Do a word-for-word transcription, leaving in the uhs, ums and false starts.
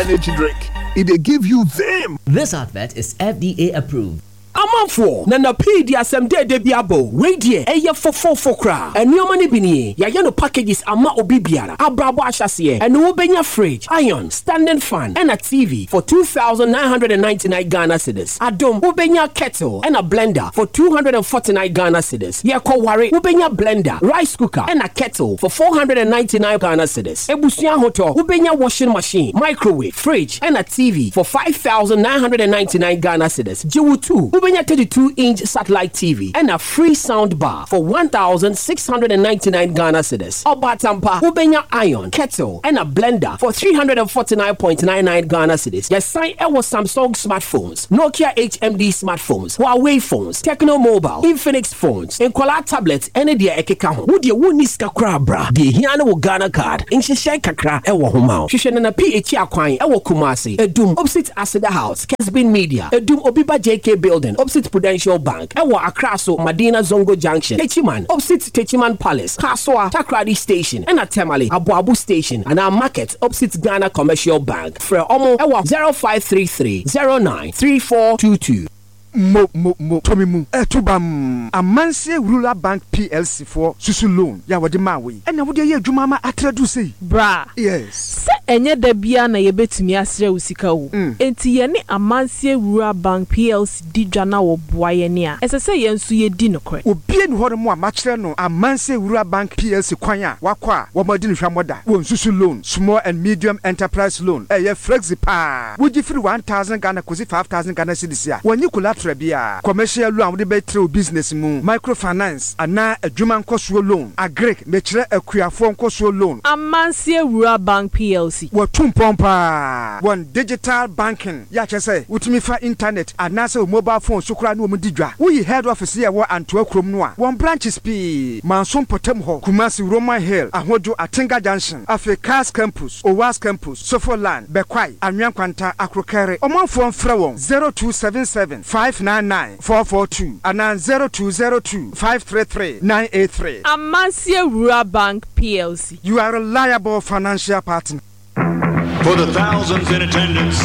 energy drink. It dey give you them. This advert is F D A approved. Amanfo na na P D asem de de biabo radio eye fofofo kra enioma ne binie ya ye no packages ama obi biara abrabo ahyase ene wo benya fridge iron standing fan and a T V for two thousand nine hundred ninety-nine Ghana cedis adom wo benya kettle and a blender for two hundred forty-nine Ghana cedis ye ko ware wo benya blender rice cooker and a kettle for four hundred ninety-nine Ghana cedis ebusuan hoto wo benya washing machine microwave fridge and a T V for five thousand nine hundred ninety-nine Ghana cedis jiwu two Ubenya thirty-two inch satellite T V and a free sound bar for one thousand six hundred ninety-nine Ghana cedis. Obatampa, Ubenya iron, kettle, and a blender for three hundred forty-nine point nine nine Ghana cedis. Yes, sign Ewo Samsung smartphones, Nokia H M D smartphones, Huawei phones, Techno Mobile, Infinix phones, and Kola tablets, and a dear Ekeka. Would you win this kakra bra? The Hiano Ghana card, in Shishan Kakra, Ewo Humao. Shishan and a P H Aquine, Ewo Kumasi, a Doom, opposite Asada House, Kesbin Media, a Doom Obiba J K Building, opposite Prudential Bank, Ewa Akraso, Madina Zongo Junction, Techiman, opposite Techiman Palace, Kaswa, Takradi Station, and a Temale, Abu Abu Station, and our market opposite Ghana Commercial Bank. For Omo, Ewa zero five three three zero nine three four two two. Mo mo mo Tommy mu etubam Amansie Rural Bank P L C for susu loan ya wode mawe ena wode ye adwuma ma atradu sei bra yes se enye da bia na ye betumi asre usika wo enti ye ne Amansie Rural Bank P L C di dwana wo boaye ne a esese ye nso ye di nokre obie ni hore mo a makere no Amansie Rural Bank P L C kwan a wakwa wo madi no hwamoda wo susu loan small and medium enterprise loan e ye flexi pa wo gi free one thousand Ghana kosi five thousand Ghana cedis a wonyi kula Trabia, commercial loan with the better business moon, microfinance, and now a German cost loan, a Greek, mature a queer form cost loan. Amansie Rural Bank P L C. What two pompa? One digital banking, Yacha say, with me for internet, and NASA mobile phone, Sukra no Mudidra. We head office here and to a Kromnoa. One branch is P. Manson Potemho, Kumasi Roman Hill, Ahojo Atinga Junction, Africa's campus, Owas campus, Sofoland, Bekwai, and Yankwanta, Akrokere, Oman phone Frewon, zero two seven seven five nine nine four four two and then zero two zero two five three three nine eight three. Amansie Rural Bank P L C. You are a reliable financial partner. For the thousands in attendance